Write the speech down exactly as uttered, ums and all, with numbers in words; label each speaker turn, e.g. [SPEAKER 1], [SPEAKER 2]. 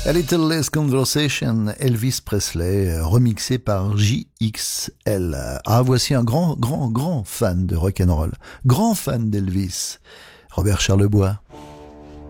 [SPEAKER 1] A Little Less Conversation, Elvis Presley, remixé par J X L. Ah, voici un grand, grand, grand fan de rock'n'roll, grand fan d'Elvis, Robert Charlebois.